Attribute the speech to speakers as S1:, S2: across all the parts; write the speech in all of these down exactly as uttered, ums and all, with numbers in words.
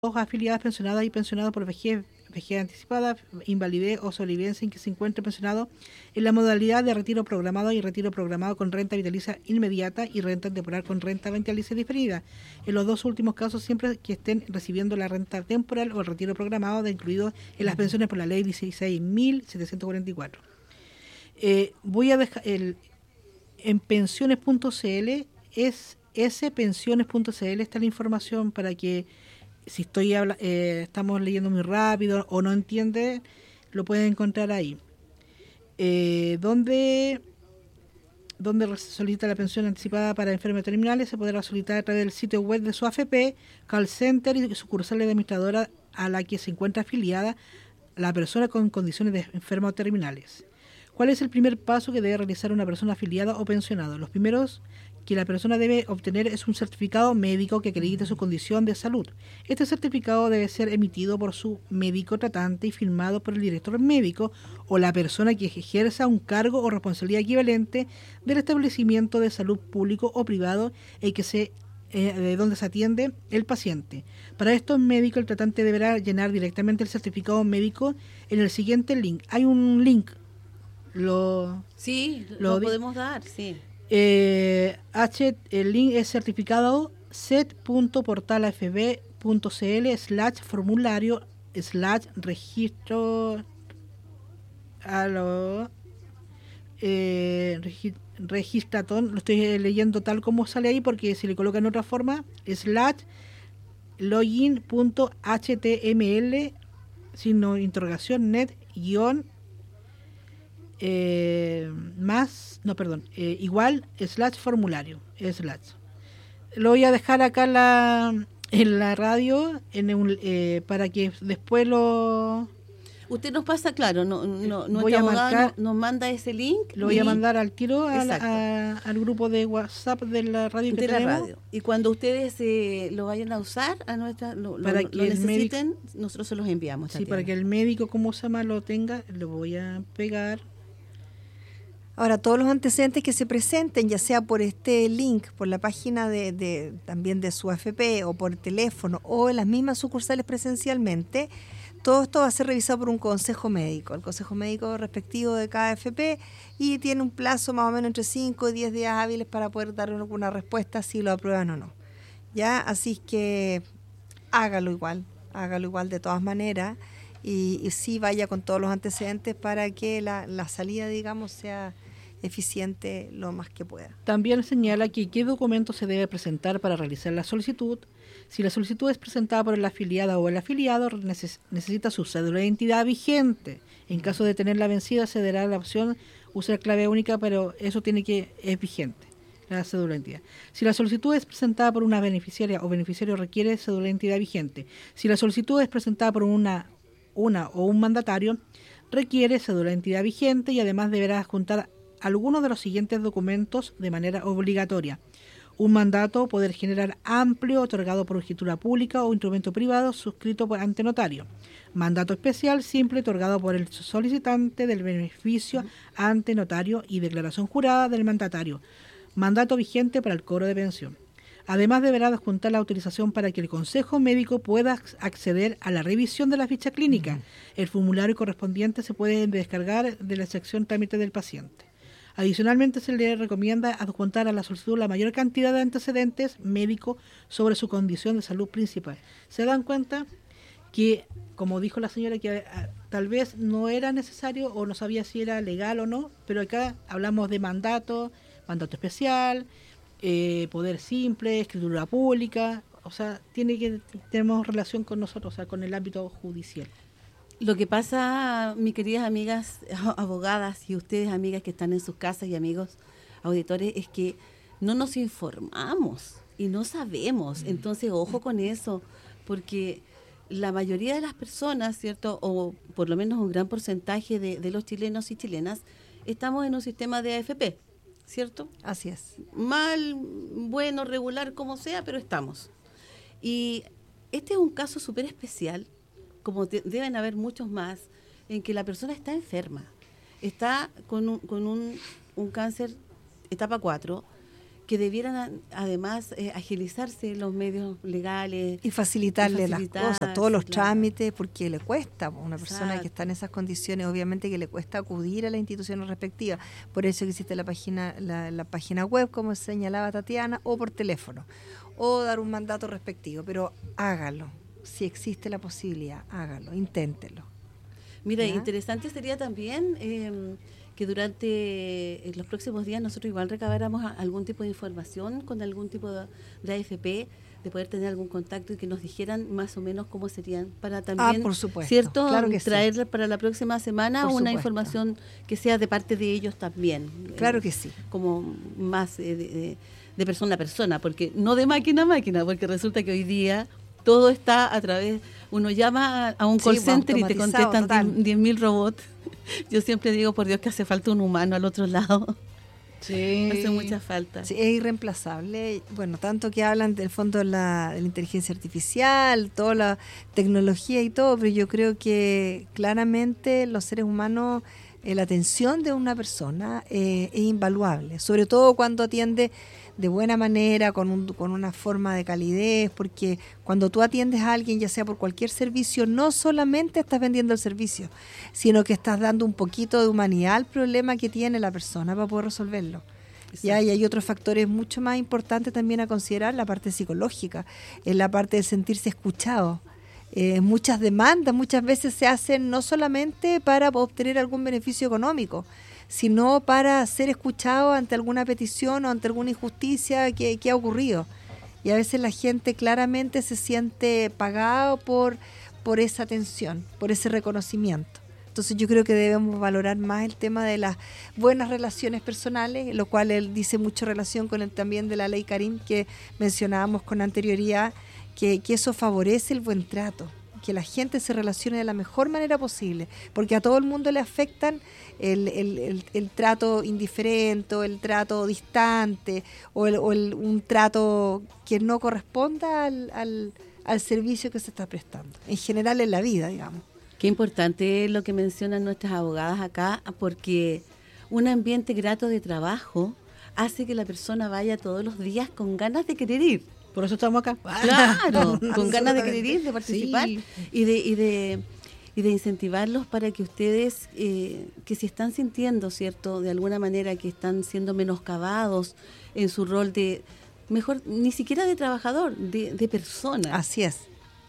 S1: afiliadas, pensionadas y pensionados por vejez, vejez anticipada, invalidez o sobrevivencia en que se encuentre pensionado en la modalidad de retiro programado y retiro programado con renta vitalicia inmediata y renta temporal con renta vitalicia diferida. En los dos últimos casos, siempre que estén recibiendo la renta temporal o el retiro programado, de incluido en las pensiones por la ley dieciséis mil setecientos cuarenta y cuatro. Eh, voy a dejar el en pensiones punto c l es spensiones punto c l está la información para que si estoy habla, eh, estamos leyendo muy rápido o no entiende, lo pueden encontrar ahí. Eh, donde donde se solicita la pensión anticipada para enfermos terminales, se podrá solicitar a través del sitio web de su A F P, call center y sucursales de administradora a la que se encuentra afiliada la persona con condiciones de enfermos terminales. ¿Cuál es el primer paso que debe realizar una persona afiliada o pensionada? Los primeros que la persona debe obtener es un certificado médico que acredite su condición de salud. Este certificado debe ser emitido por su médico tratante y firmado por el director médico o la persona que ejerza un cargo o responsabilidad equivalente del establecimiento de salud público o privado en que se eh, de donde se atiende el paciente. Para esto, el médico, el tratante deberá llenar directamente el certificado médico en el siguiente link. Hay un link. Lo,
S2: sí,
S1: lo,
S2: lo podemos dar, sí.
S1: Eh, H, el link es certificado set punto portalafb punto c l slash formulario slash registro a lo, eh, regi, registratón. Lo estoy leyendo tal como sale ahí porque si le colocan otra forma, slash login punto h t m l signo interrogación net guión Eh, más, no, perdón, eh, igual, slash formulario, slash. Lo voy a dejar acá en la, en la radio en un, eh, para que después lo...
S2: Usted nos pasa, claro, no, no,
S1: voy a marcar,
S2: nos, nos manda ese link.
S1: Lo voy
S2: y,
S1: a mandar al tiro a la, a, al grupo de WhatsApp de la radio que
S2: de
S1: tenemos.
S2: La radio. Y cuando ustedes eh, lo vayan a usar, a nuestra lo,
S1: para
S2: lo,
S1: que
S2: lo
S1: el
S2: necesiten,
S1: médico,
S2: nosotros se los enviamos.
S1: Sí, Tatiana. Para que el médico, como se llama, lo tenga, lo voy a pegar.
S3: Ahora, todos los antecedentes que se presenten, ya sea por este link, por la página de, de también de su A F P o por teléfono o en las mismas sucursales presencialmente, todo esto va a ser revisado por un consejo médico, el consejo médico respectivo de cada A F P, y tiene un plazo más o menos entre cinco y diez días hábiles para poder dar alguna respuesta si lo aprueban o no. Ya, así que hágalo igual, hágalo igual de todas maneras. Y, y sí vaya con todos los antecedentes para que la, la salida, digamos, sea eficiente lo más que pueda.
S1: También señala que qué documento se debe presentar para realizar la solicitud. Si la solicitud es presentada por la afiliada o el afiliado, neces- necesita su cédula de identidad vigente. En caso de tenerla vencida, se dará la opción usar clave única, pero eso tiene que es vigente, la cédula de identidad. Si la solicitud es presentada por una beneficiaria o beneficiario, requiere cédula de identidad vigente. Si la solicitud es presentada por una una o un mandatario, requiere cédula de identidad vigente y además deberá adjuntar algunos de los siguientes documentos de manera obligatoria. Un mandato, poder general amplio, otorgado por escritura pública o instrumento privado, suscrito por ante notario. Mandato especial, simple, otorgado por el solicitante del beneficio ante notario y declaración jurada del mandatario. Mandato vigente para el cobro de pensión. Además, deberá adjuntar la autorización para que el consejo médico pueda acceder a la revisión de la ficha clínica. Uh-huh. El formulario correspondiente se puede descargar de la sección trámite del paciente. Adicionalmente, se le recomienda adjuntar a la solicitud la mayor cantidad de antecedentes médicos sobre su condición de salud principal. ¿Se dan cuenta que, como dijo la señora, que a, tal vez no era necesario o no sabía si era legal o no, pero acá hablamos de mandato, mandato especial, Eh, poder simple, escritura pública, o sea, tiene que tenemos relación con nosotros, o sea, con el ámbito judicial.
S2: Lo que pasa, mis queridas amigas abogadas y ustedes amigas que están en sus casas y amigos auditores, es que no nos informamos y no sabemos. Mm. Entonces, ojo con eso, porque la mayoría de las personas, ¿cierto?, o por lo menos un gran porcentaje de, de los chilenos y chilenas, estamos en un sistema de A F P, ¿cierto?
S3: Así es.
S2: Mal, bueno, regular, como sea, pero estamos. Y este es un caso súper especial, como te, deben haber muchos más, en que la persona está enferma, está con un, con un, un cáncer etapa cuatro, que debieran además eh, agilizarse los medios legales.
S3: Y facilitarle las cosas, todos los
S2: claro.
S3: trámites, porque le cuesta a una persona
S2: Exacto.
S3: que está en esas condiciones, obviamente que le cuesta acudir a las instituciones respectivas. Por eso existe la página, la, la página web, como señalaba Tatiana, o por teléfono, o dar un mandato respectivo, pero hágalo. Si existe la posibilidad, hágalo, inténtelo.
S2: Mira,
S3: ¿Ya?
S2: interesante sería también eh, que durante los próximos días nosotros igual recabáramos a, algún tipo de información con algún tipo de, de A F P, de poder tener algún contacto y que nos dijeran más o menos cómo serían, para también,
S3: Ah, por supuesto,
S2: ¿cierto?
S3: claro que sí.
S2: Traer para la próxima semana
S3: Por
S2: una
S3: supuesto.
S2: información que sea de parte de ellos también.
S3: Claro
S2: eh,
S3: que sí.
S2: Como más eh, de, de, de persona a persona, porque no de máquina a máquina, porque resulta que hoy día todo está a través, uno llama a un
S3: Sí,
S2: call
S3: pues,
S2: center y te
S3: automatizado,
S2: contestan
S3: total.
S2: diez mil robots. Yo siempre digo, por Dios, que hace falta un humano al otro lado.
S1: Sí.
S2: Hace mucha falta.
S3: Sí, es irreemplazable. Bueno, tanto que hablan del fondo de la, de la inteligencia artificial, toda la tecnología y todo, pero yo creo que claramente los seres humanos, eh, la atención de una persona eh, es invaluable, sobre todo cuando atiende de buena manera, con, un, con una forma de calidez, porque cuando tú atiendes a alguien, ya sea por cualquier servicio, no solamente estás vendiendo el servicio, sino que estás dando un poquito de humanidad al problema que tiene la persona para poder resolverlo. Ya, y hay otros factores mucho más importantes también a considerar, la parte psicológica, en la parte de sentirse escuchado. Eh, muchas demandas muchas veces se hacen no solamente para obtener algún beneficio económico, sino para ser escuchado ante alguna petición o ante alguna injusticia que, que ha ocurrido. Y a veces la gente claramente se siente pagado por, por esa atención, por ese reconocimiento. Entonces yo creo que debemos valorar más el tema de las buenas relaciones personales, lo cual él dice mucho relación con el también de la ley Karim que mencionábamos con anterioridad, que, que eso favorece el buen trato, que la gente se relacione de la mejor manera posible, porque a todo el mundo le afectan el, el, el, el trato indiferente, o el trato distante, o, el, o el, un trato que no corresponda al, al, al servicio que se está prestando, en general en la vida, digamos.
S2: Qué importante lo que mencionan nuestras abogadas acá, porque un ambiente grato de trabajo hace que la persona vaya todos los días con ganas de querer ir.
S1: Por eso estamos acá.
S2: Claro, con ganas de querer ir, de participar
S1: Sí.
S2: y de y de y de incentivarlos para que ustedes, eh, que se están sintiendo, ¿cierto?, de alguna manera que están siendo menoscabados en su rol de, mejor, ni siquiera de trabajador, de, de persona.
S3: Así es.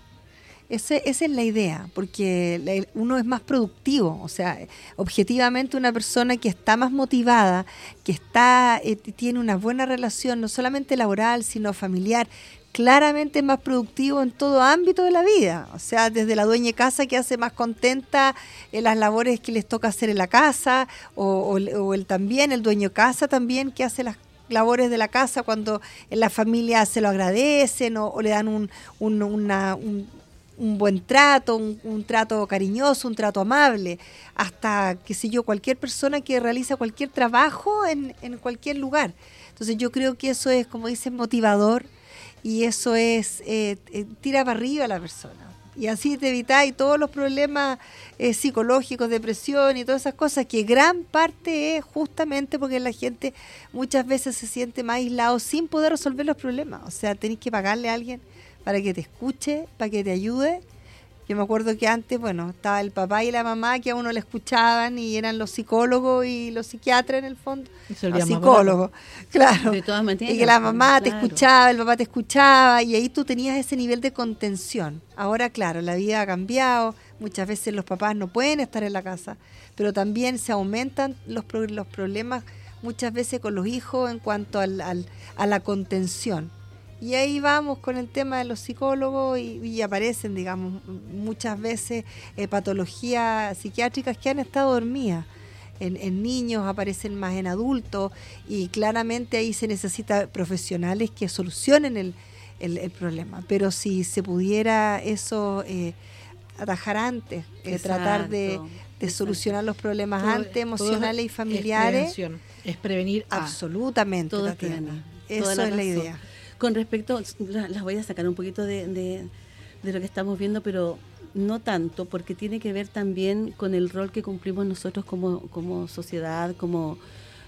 S3: Ese, esa es la idea, porque la, uno es más productivo, o sea, objetivamente una persona que está más motivada, que está eh, tiene una buena relación, no solamente laboral, sino familiar, claramente es más productivo en todo ámbito de la vida, o sea, desde la dueña de casa que hace más contenta en las labores que les toca hacer en la casa, o, o, o el también, el dueño de casa también que hace las labores de la casa cuando en la familia se lo agradecen o, o le dan un, un, una, un un buen trato, un, un trato cariñoso, un trato amable, hasta, qué sé yo, cualquier persona que realiza cualquier trabajo en, en cualquier lugar. Entonces yo creo que eso es, como dicen, motivador, y eso es, eh, eh, tira para arriba a la persona. Y así te evitáis todos los problemas eh, psicológicos, depresión y todas esas cosas, que gran parte es justamente porque la gente muchas veces se siente más aislado sin poder resolver los problemas. O sea, tenés que pagarle a alguien para que te escuche, para que te ayude. Yo me acuerdo que antes, bueno, estaba el papá y la mamá que a uno le escuchaban y eran los psicólogos y los psiquiatras en el fondo. Los psicólogos, claro.
S2: De todas maneras.
S3: Y que la mamá
S2: claro.
S3: te escuchaba, el papá te escuchaba y ahí tú tenías ese nivel de contención. Ahora, claro, la vida ha cambiado, muchas veces los papás no pueden estar en la casa, pero también se aumentan los, pro- los problemas muchas veces con los hijos en cuanto al, al, a la contención. Y ahí vamos con el tema de los psicólogos y, y aparecen, digamos, muchas veces eh, patologías psiquiátricas que han estado dormidas. En, en niños, aparecen más en adultos y claramente ahí se necesita profesionales que solucionen el, el, el problema. Pero si se pudiera eso eh, atajar antes, eh, tratar de, de solucionar los problemas
S1: Todo-
S3: antes, emocionales
S1: todo
S3: y familiares.
S1: Es prevención, es prevenir a.
S3: Absolutamente,
S2: Todo es
S3: Tatiana.
S2: prevenir,
S3: Eso
S2: toda
S3: es
S2: la
S3: la
S2: razón.
S3: idea.
S2: Con respecto, la- las voy a sacar un poquito de, de, de lo que estamos viendo, pero no tanto, porque tiene que ver también con el rol que cumplimos nosotros como, como sociedad, como,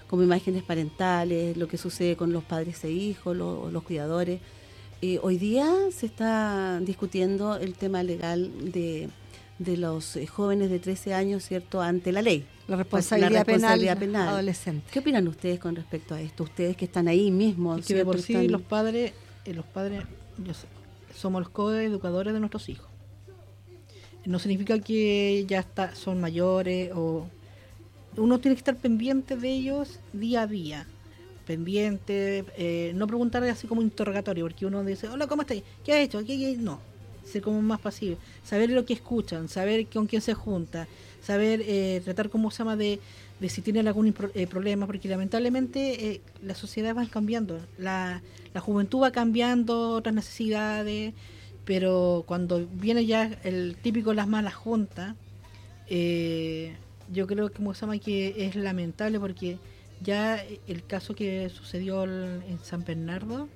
S2: como imágenes parentales, lo que sucede con los padres e hijos, lo, los cuidadores. Eh, hoy día se está discutiendo el tema legal de, de los eh, jóvenes de trece años, ¿cierto?, ante la ley.
S3: La responsabilidad,
S2: la responsabilidad
S3: penal,
S2: penal
S3: adolescente.
S2: ¿Qué opinan ustedes con respecto a esto? Ustedes que están ahí mismo.
S1: Es que de por sí
S2: están...
S1: los padres, eh, los padres yo sé, somos los coeducadores de nuestros hijos. No significa que ya está, son mayores o... Uno tiene que estar pendiente de ellos día a día. Pendiente, eh, no preguntarle así como interrogatorio, porque uno dice, hola, ¿cómo estás? ¿Qué has hecho? ¿Qué, qué? No, ser como más pasivo. Saber lo que escuchan, saber con quién se junta, saber eh, tratar cómo se llama de, de si tienen algún impro, eh, problema, porque lamentablemente eh, las sociedades van cambiando, la, la juventud va cambiando, otras necesidades, pero cuando viene ya el típico las malas juntas, eh, yo creo que, como se llama, que es lamentable porque ya el caso que sucedió en San Bernardo,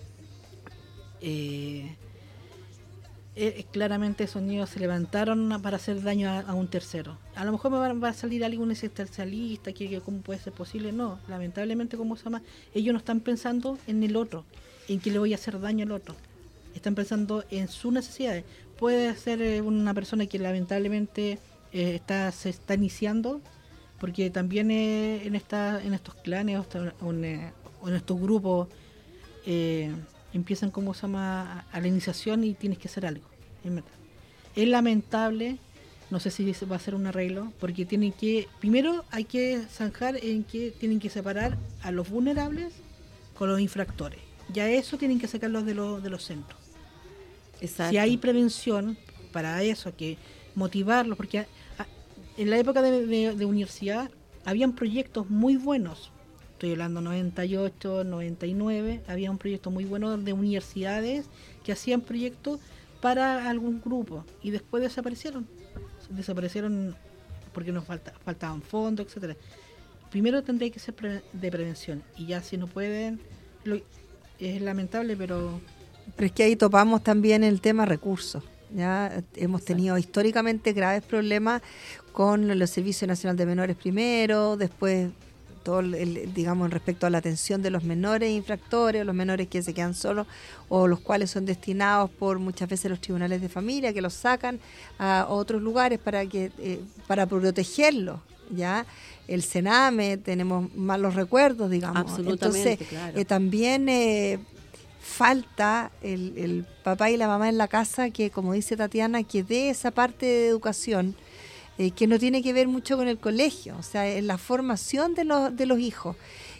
S1: eh, eh, claramente esos niños se levantaron para hacer daño a, a un tercero. A lo mejor me va, va a salir algún existencialista que, que cómo puede ser posible. No, lamentablemente, como se llama, ellos no están pensando en el otro, en que le voy a hacer daño al otro. Están pensando en sus necesidades. Puede ser eh, una persona que lamentablemente eh, está se está iniciando, porque también eh, en esta en estos clanes o, en, eh, o en estos grupos eh, empiezan, como se llama, a, a la iniciación y tienes que hacer algo. Es lamentable, no sé si va a ser un arreglo, porque tienen que, primero hay que zanjar en que tienen que separar a los vulnerables con los infractores. Ya eso tienen que sacarlos de los de los centros.
S2: Exacto.
S1: Si hay prevención para eso, que motivarlos, porque a, a, en la época de, de, de universidad habían proyectos muy buenos. Estoy hablando noventa y ocho, noventa y nueve, había un proyecto muy bueno de universidades que hacían proyectos para algún grupo y después desaparecieron. Desaparecieron porque nos falta, faltaban fondos, etcétera. Primero tendría que ser pre, de prevención y ya si no pueden, lo, es lamentable, pero...
S3: Pero es que ahí topamos también el tema recursos. Ya hemos tenido históricamente graves problemas con los Servicios Nacional de Menores primero, después todo el, digamos, respecto a la atención de los menores infractores, los menores que se quedan solos o los cuales son destinados por muchas veces los tribunales de familia, que los sacan a otros lugares para que eh, para protegerlos, ya el Sename, tenemos malos recuerdos, digamos.
S2: Absolutamente.
S3: Entonces
S2: Claro.
S3: eh, también eh, falta el, el papá y la mamá en la casa que, como dice Tatiana, que dé esa parte de educación eh, que no tiene que ver mucho con el colegio, o sea, en la formación de los, de los hijos.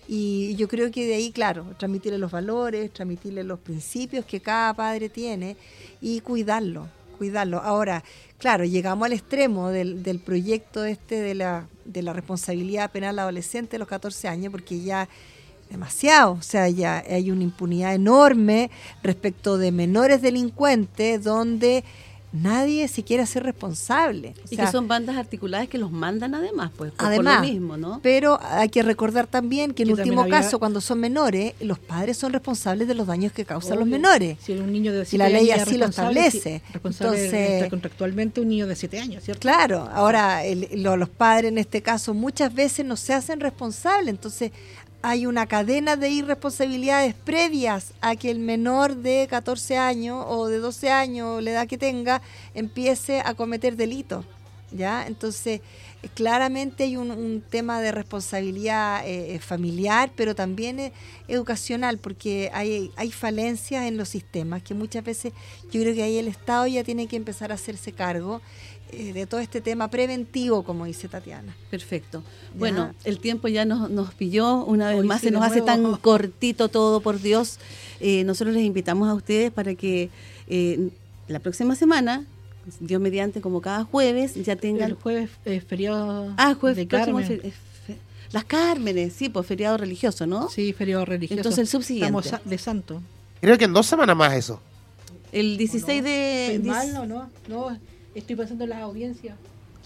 S3: Y yo creo que de ahí, claro, transmitirle los valores, transmitirle los principios que cada padre tiene y cuidarlo, cuidarlo. Ahora, claro, llegamos al extremo del, del proyecto este de la, de la responsabilidad penal adolescente a los catorce años, porque ya demasiado, o sea, ya hay una impunidad enorme respecto de menores delincuentes donde nadie se quiere hacer responsable. O
S2: y
S3: sea,
S2: que son bandas articuladas que los mandan además, pues, por,
S3: además,
S2: por lo mismo, ¿no?
S3: Pero hay que recordar también que en
S1: Que
S3: último
S1: también había-
S3: caso, cuando son menores, los padres son responsables de los daños que causan los
S1: Obvio.
S3: menores.
S1: Si un niño de
S3: Y
S1: siete
S3: la ley
S1: años es
S3: así lo
S1: responsable,
S3: establece.
S1: sí, responsable
S3: Entonces-
S1: está contractualmente un niño de siete años, ¿cierto?
S3: Claro, ahora el- lo- los padres en este caso muchas veces no se hacen responsables, entonces hay una cadena de irresponsabilidades previas a que el menor de catorce años o de doce años, la edad que tenga, empiece a cometer delitos, ¿ya? Entonces, eh, claramente hay un, un tema de responsabilidad eh, familiar, pero también eh, educacional, porque hay, hay falencias en los sistemas que muchas veces yo creo que ahí el Estado ya tiene que empezar a hacerse cargo eh, de todo este tema preventivo, como dice Tatiana.
S2: Perfecto.
S3: Ya.
S2: Bueno, el tiempo ya nos, nos pilló, una vez
S1: Hoy
S2: más
S1: sí,
S2: se
S1: de
S2: nos hace
S1: nuevo.
S2: tan cortito todo, por Dios. Eh, nosotros les invitamos a ustedes para que eh, la próxima semana, Dios mediante, como cada jueves, ya tengan...
S1: El jueves es feriado
S2: ah, jueves
S1: de
S2: próximo,
S1: Carmen.
S2: fe- fe- las Cármenes, sí, pues feriado religioso, ¿no?
S1: Sí, feriado religioso.
S2: Entonces, el subsiguiente.
S1: Estamos sa- de santo.
S4: Creo que en dos semanas más eso.
S2: El dieciséis
S1: ¿O no?
S2: de...
S1: ¿Estoy
S2: diez-
S1: mal, no, no? No, estoy pensando en las audiencias.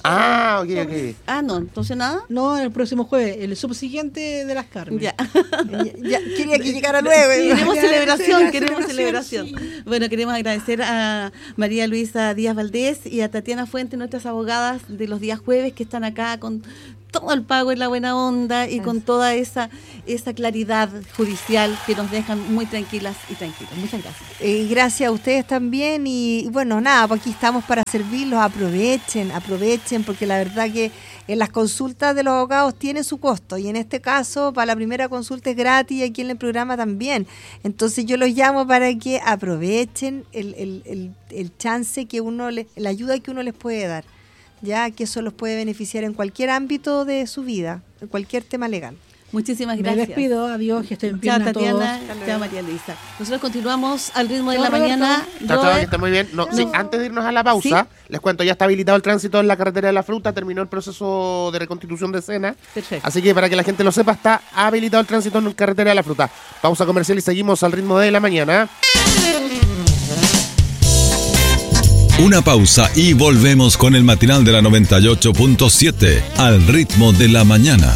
S4: Ah, ok, ok.
S2: Ah, no, entonces nada.
S1: No, el próximo jueves, el subsiguiente de las Carmen.
S2: Ya.
S3: Ya, quería que llegara luego.
S2: Sí, queremos
S1: Ya,
S2: celebración,
S1: sí, la
S2: queremos
S1: celebración,
S2: celebración. Bueno, queremos agradecer a María Luisa Díaz Valdés y a Tatiana Fuente, nuestras abogadas de los días jueves, que están acá con todo el pago en la buena onda y con toda esa esa claridad judicial que nos dejan muy tranquilas y tranquilas. Muchas gracias.
S3: Eh, gracias a ustedes también y bueno, nada, pues aquí estamos para servirlos, aprovechen, aprovechen, porque la verdad que en las consultas de los abogados tiene su costo y en este caso para la primera consulta es gratis y aquí en el programa también. Entonces yo los llamo para que aprovechen el, el, el, el chance que uno, les, la ayuda que uno les puede dar, ya que eso los puede beneficiar en cualquier ámbito de su vida, en cualquier tema legal.
S2: Muchísimas
S1: Me
S2: gracias.
S1: despido, adiós, que estén
S2: Chao,
S1: bien a todos.
S2: Tatiana. Chao, María Luisa. Nosotros continuamos al ritmo de
S1: Chao,
S2: la
S1: Roberto.
S2: mañana.
S4: Chao, chao,
S2: Robert,
S4: que está muy bien. No,
S2: No.
S4: sí, antes de irnos a la pausa, les cuento, ya está habilitado el tránsito en la carretera de la Fruta, terminó el proceso de reconstitución de escena.
S2: Perfecto.
S4: Así que para que la gente lo sepa, está habilitado el tránsito en la carretera de la Fruta. Pausa comercial y seguimos al ritmo de la mañana.
S5: Una pausa y volvemos con el matinal de la noventa y ocho punto siete, al ritmo de la mañana.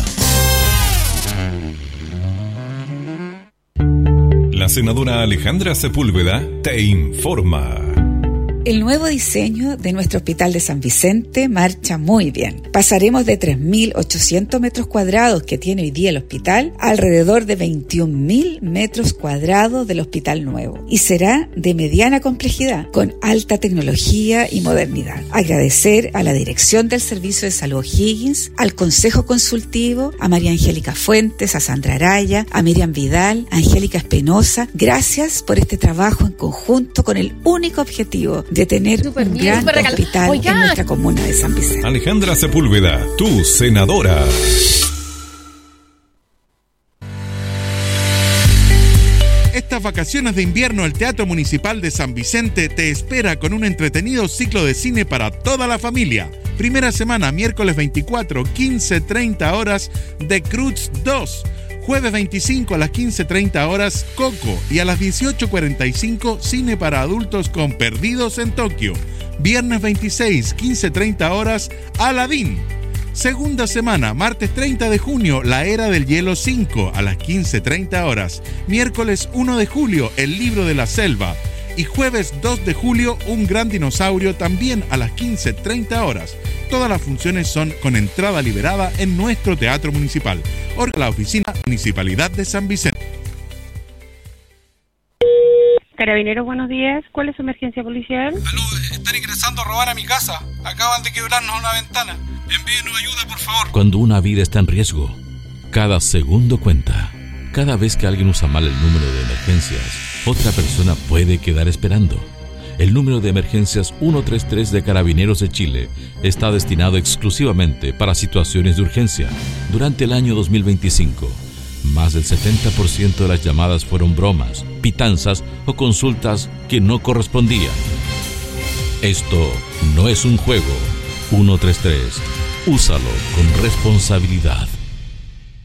S5: La senadora Alejandra Sepúlveda te informa.
S6: El nuevo diseño de nuestro Hospital de San Vicente marcha muy bien. Pasaremos de tres mil ochocientos metros cuadrados que tiene hoy día el hospital a alrededor de veintiún mil metros cuadrados del hospital nuevo. Y será de mediana complejidad, con alta tecnología y modernidad. Agradecer a la Dirección del Servicio de Salud O'Higgins, al Consejo Consultivo, a María Angélica Fuentes, a Sandra Araya, a Miriam Vidal, a Angélica Espinosa. Gracias por este trabajo en conjunto con el único objetivo de tener
S7: Super
S6: un
S7: bien,
S6: gran
S7: super regal-
S6: hospital
S7: Oiga.
S6: en nuestra comuna de San Vicente.
S5: Alejandra Sepúlveda, tu senadora.
S8: Estas vacaciones de invierno el Teatro Municipal de San Vicente te espera con un entretenido ciclo de cine para toda la familia. Primera semana, miércoles veinticuatro, quince treinta horas, The Cruz dos. Jueves veinticinco a las quince treinta horas, Coco. Y a las dieciocho cuarenta y cinco, cine para adultos con Perdidos en Tokio. Viernes veintiséis, quince treinta horas, Aladdin. Segunda semana, martes treinta de junio, La Era del Hielo cinco a las quince treinta horas. Miércoles uno de julio, El Libro de la Selva. Y jueves dos de julio, Un Gran Dinosaurio, también a las quince treinta horas. Todas las funciones son con entrada liberada en nuestro Teatro Municipal. Orga la Oficina Municipalidad de San Vicente.
S9: Carabineros, buenos días. ¿Cuál es su emergencia policial?
S10: Aló, están ingresando a robar a mi casa. Acaban de quebrarnos una ventana. Envíenos ayuda, por favor.
S11: Cuando una vida está en riesgo, cada segundo cuenta. Cada vez que alguien usa mal el número de emergencias, otra persona puede quedar esperando. El número de emergencias ciento treinta y tres de Carabineros de Chile está destinado exclusivamente para situaciones de urgencia. Durante el año dos mil veinticinco, más del setenta por ciento de las llamadas fueron bromas, pitanzas o consultas que no correspondían. Esto no es un juego. ciento treinta y tres. Úsalo con responsabilidad.